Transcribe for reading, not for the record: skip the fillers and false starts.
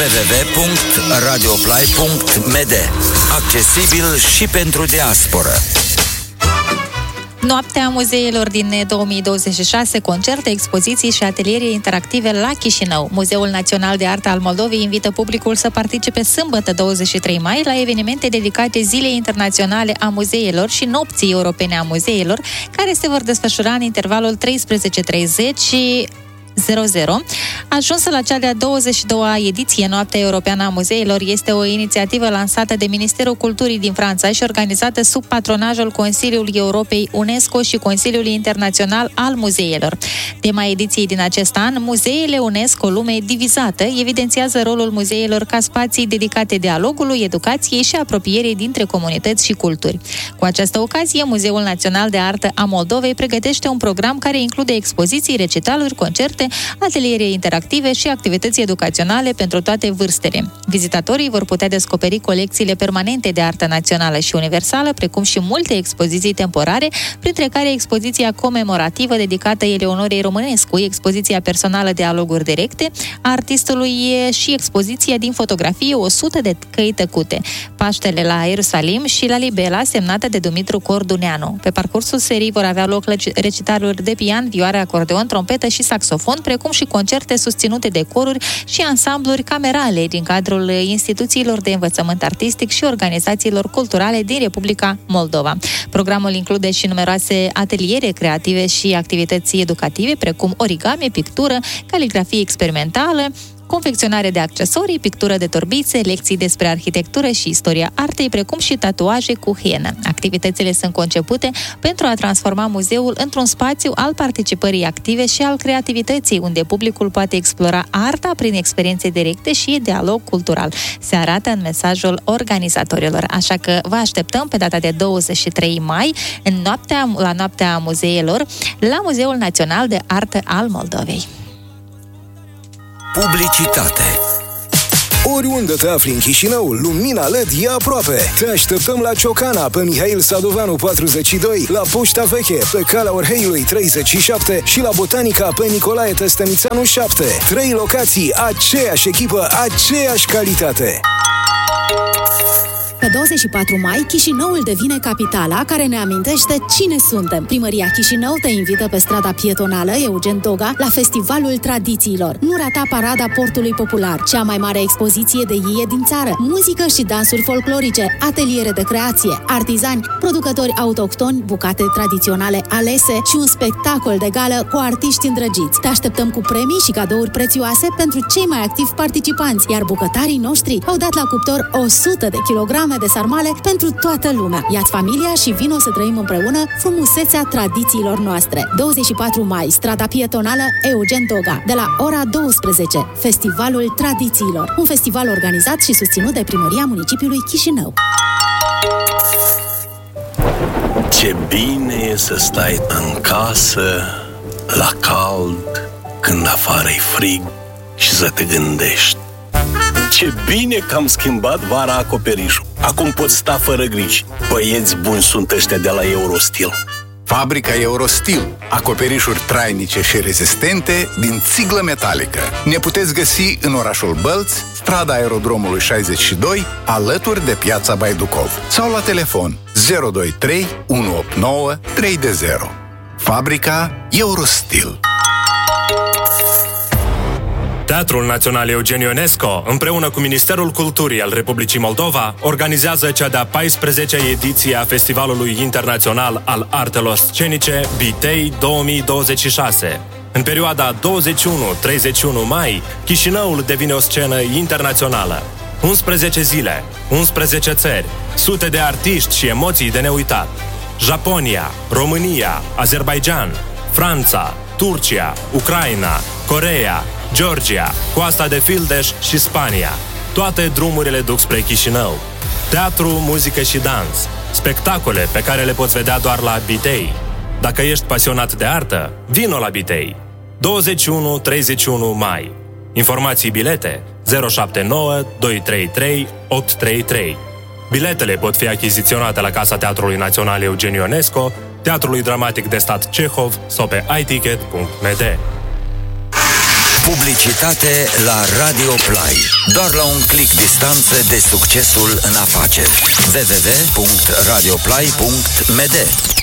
www.radioplay.md. Accesibil și pentru diasporă. Noaptea muzeilor din 2026, concerte, expoziții și ateliere interactive la Chișinău. Muzeul Național de Artă al Moldovei invită publicul să participe sâmbătă 23 mai la evenimente dedicate Zilei Internaționale a Muzeilor și Nopții Europene a Muzeilor, care se vor desfășura în intervalul 13:30 și 00. Ajunsă la cea de-a 22-a ediție, Noaptea Europeană a Muzeilor este o inițiativă lansată de Ministerul Culturii din Franța și organizată sub patronajul Consiliului Europei, UNESCO și Consiliului Internațional al Muzeilor. Tema ediției din acest an, Muzeele UNESCO, lume divizată, evidențiază rolul muzeilor ca spații dedicate dialogului, educației și apropierii dintre comunități și culturi. Cu această ocazie, Muzeul Național de Artă a Moldovei pregătește un program care include expoziții, recitaluri, concerte, ateliere interactive și activități educaționale pentru toate vârstele. Vizitatorii vor putea descoperi colecțiile permanente de artă națională și universală, precum și multe expoziții temporare, printre care expoziția comemorativă dedicată Eleonorei Românescu, expoziția personală Dialoguri Directe a artistului și expoziția din fotografie 100 de căi tăcute, Paștele la Ierusalim și la Libela, semnată de Dumitru Corduneanu. Pe parcursul serii vor avea loc recitaluri de pian, vioară, acordeon, trompetă și saxofon, precum și concerte susținute de coruri și ansambluri camerale din cadrul instituțiilor de învățământ artistic și organizațiilor culturale din Republica Moldova. Programul include și numeroase ateliere creative și activități educative, precum origami, pictură, caligrafie experimentală, confecționare de accesorii, pictură de torbițe, lecții despre arhitectură și istoria artei, precum și tatuaje cu hienă. Activitățile sunt concepute pentru a transforma muzeul într-un spațiu al participării active și al creativității, unde publicul poate explora arta prin experiențe directe și dialog cultural. Se arată în mesajul organizatorilor. Așa că vă așteptăm pe data de 23 mai, la Noaptea Muzeilor, la Muzeul Național de Artă al Moldovei. Publicitate. Oriunde te afli în Chișinău, lumina LED e aproape. Te așteptăm la Ciocana, pe Mihail Sadoveanu 42, la Poșta Veche, pe Calea Orheiului 37 și la Botanica, pe Nicolae Testănițanu 7. 3 locații, aceeași echipă, aceeași calitate. Pe 24 mai, Chișinăul devine capitala care ne amintește cine suntem. Primăria Chișinău te invită pe strada pietonală Eugen Doga la Festivalul Tradițiilor. Nu rata parada Portului Popular, cea mai mare expoziție de ie din țară, muzică și dansuri folclorice, ateliere de creație, artizani, producători autohtoni, bucate tradiționale alese și un spectacol de gală cu artiști îndrăgiți. Te așteptăm cu premii și cadouri prețioase pentru cei mai activi participanți, iar bucătarii noștri au dat la cuptor 100 de kilograme de sarmale pentru toată lumea. Ia-ți familia și vino să trăim împreună frumusețea tradițiilor noastre. 24 mai, strada pietonală Eugen Doga, de la ora 12, Festivalul Tradițiilor. Un festival organizat și susținut de Primăria Municipiului Chișinău. Ce bine e să stai în casă, la cald, când afară-i frig și să te gândești: ce bine că am schimbat vara acoperișul. Acum pot sta fără griji. Băieți buni sunt ăștia de la Eurostil. Fabrica Eurostil. Acoperișuri trainice și rezistente din țiglă metalică. Ne puteți găsi în orașul Bălți, strada Aerodromului 62, alături de Piața Baiducov. Sau la telefon 023 189 320. Fabrica Eurostil. Teatrul Național Eugen Ionesco, împreună cu Ministerul Culturii al Republicii Moldova, organizează cea de-a 14-a ediție a Festivalului Internațional al Artelor Scenice Bitei 2026. În perioada 21-31 mai, Chișinăul devine o scenă internațională. 11 zile, 11 țări, sute de artiști și emoții de neuitat. Japonia, România, Azerbaidjan, Franța, Turcia, Ucraina, Coreea, Georgia, Coasta de Fildeș și Spania. Toate drumurile duc spre Chișinău. Teatru, muzică și dans. Spectacole pe care le poți vedea doar la Bitei. Dacă ești pasionat de artă, vino la Bitei. 21-31 mai. Informații bilete 079 233 833. Biletele pot fi achiziționate la Casa Teatrului Național Eugen Ionesco, Teatrului Dramatic de Stat Cehov sau pe iticket.md. Publicitate la Radio Play. Doar la un click distanță de succesul în afaceri. www.radioplay.md